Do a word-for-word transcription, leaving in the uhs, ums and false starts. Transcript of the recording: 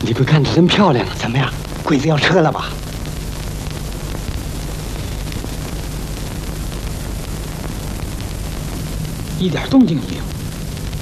你不看着真漂亮，怎么样？鬼子要撤了吧？一点动静也没有。